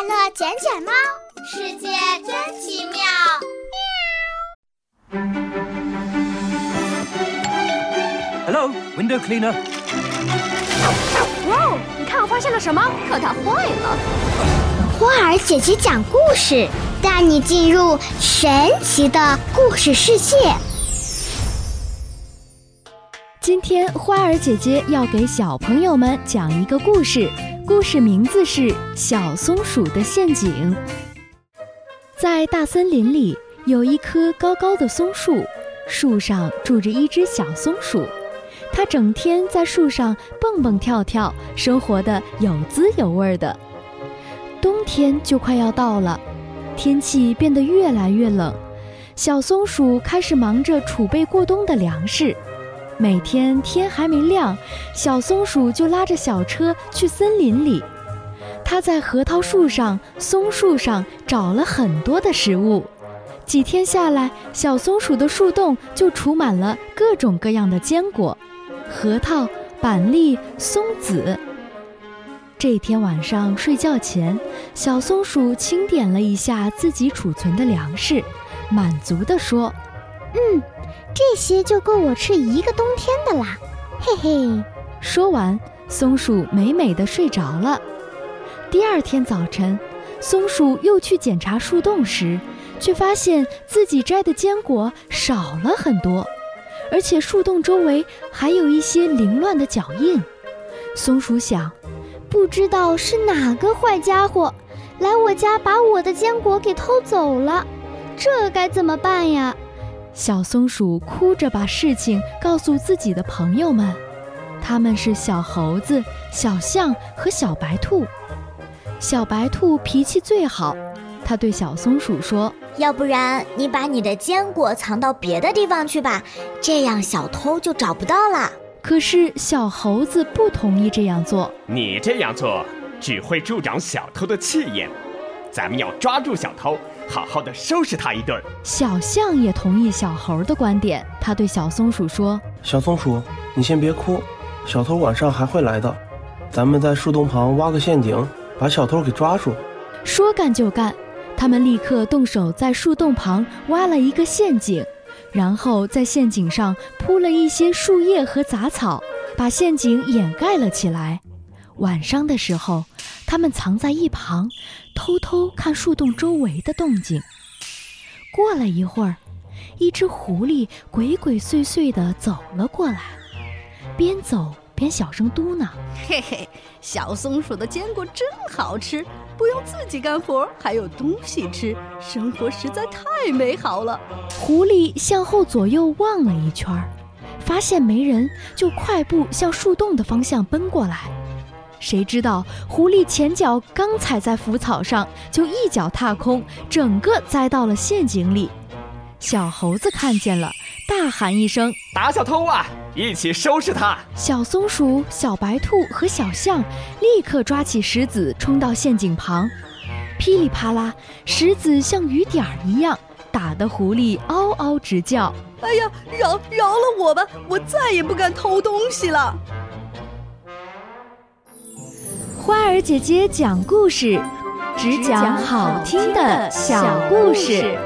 乐捡捡猫，世界真奇妙。 Hello, window cleaner. 哇哦，你看我发现了什么？可它坏了。 花儿姐姐讲故事，带你进入神奇的故事世界。 今天花儿姐姐要给小朋友们讲一个故事，故事名字是《小松鼠的陷阱》。在大森林里有一棵高高的松树，树上住着一只小松鼠，它整天在树上蹦蹦跳跳，生活得有滋有味的。冬天就快要到了，天气变得越来越冷，小松鼠开始忙着储备过冬的粮食。每天天还没亮，小松鼠就拉着小车去森林里。它在核桃树上、松树上找了很多的食物。几天下来，小松鼠的树洞就储满了各种各样的坚果，核桃、板栗、松子。这天晚上睡觉前，小松鼠清点了一下自己储存的粮食，满足地说： 这些就够我吃一个冬天的啦，嘿嘿。 说完，松鼠美美地睡着了。第二天早晨，松鼠又去检查树洞时，却发现自己摘的坚果少了很多，而且树洞周围还有一些凌乱的脚印。松鼠想， 不知道是哪个坏家伙来我家把我的坚果给偷走了，这该怎么办呀？ 小松鼠哭着把事情告诉自己的朋友们，他们是小猴子、小象和小白兔。小白兔脾气最好，他对小松鼠说： 要不然你把你的坚果藏到别的地方去吧，这样小偷就找不到了。 可是小猴子不同意这样做。 你这样做只会助长小偷的气焰，咱们要抓住小偷，好好的收拾他一顿。 小象也同意小猴的观点，他对小松鼠说： 小松鼠，你先别哭，小偷晚上还会来的，咱们在树洞旁挖个陷阱，把小偷给抓住。 说干就干，他们立刻动手在树洞旁挖了一个陷阱，然后在陷阱上铺了一些树叶和杂草，把陷阱掩盖了起来。晚上的时候，他们藏在一旁，偷偷看树洞周围的动静。过了一会儿，一只狐狸鬼鬼祟祟地走了过来，边走边小声嘟囔： 嘿嘿，小松鼠的坚果真好吃，不用自己干活，还有东西吃，生活实在太美好了。 狐狸向后左右望了一圈，发现没人，就快步向树洞的方向奔过来。谁知道狐狸前脚刚踩在腐草上，就一脚踏空，整个栽到了陷阱里。小猴子看见了，大喊一声： 打小偷啊，一起收拾他！ 小松鼠、小白兔和小象立刻抓起石子冲到陷阱旁，噼里啪啦，石子像雨点一样，打得狐狸嗷嗷直叫。 哎呀，饶了我吧，我再也不敢偷东西了。 花儿姐姐讲故事，只讲好听的小故事。